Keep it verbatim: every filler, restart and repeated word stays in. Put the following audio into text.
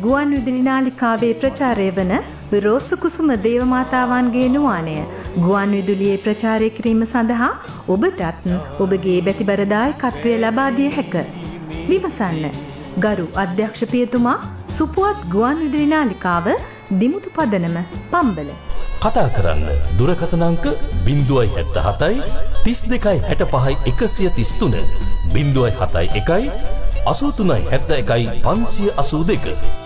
ගුවන් විදුලි නාලිකාවේ ප්‍රචාරය වන රෝසු කුසුම දේවමාතාවන්ගේ නුවාණය ගුවන් විදුලියේ ප්‍රචාරය කිරීම සඳහා ඔබටත් ඔබගේ බැතිබරදායකත්වය ලබා දිය හැක. විමසන්න. ගරු අධ්‍යක්ෂ පියතුමා, සුපුවත් ගුවන් විදුලි නාලිකාව, දිමුතු පදනම, පම්බල. කතා කරන්න දුරකථන අංක ज़ीरो सात सात तीस दो साठ पाँच एक सौ तीस तीन ज़ीरो सात एक, अस्सी तीन सात एक पाँच अस्सी दो.